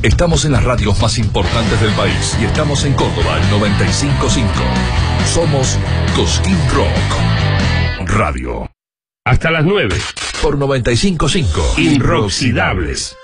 Estamos en las radios más importantes del país y estamos en Córdoba, el 95.5. Somos Cosquín Rock Radio. Hasta las 9. Por 95.5. Inoxidables.